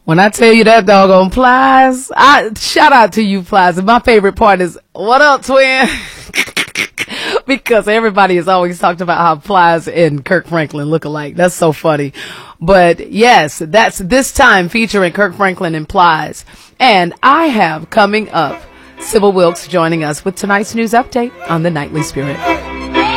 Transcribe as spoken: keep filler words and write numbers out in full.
When I tell you that doggone Plies, I shout out to you, Plies. And my favorite part is, what up, twin? Because everybody has always talked about how Plies and Kirk Franklin look alike. That's so funny. But yes, that's this time featuring Kirk Franklin and Plies. And I have coming up Sybil Wilkes joining us with tonight's news update on the Nightly Spirit.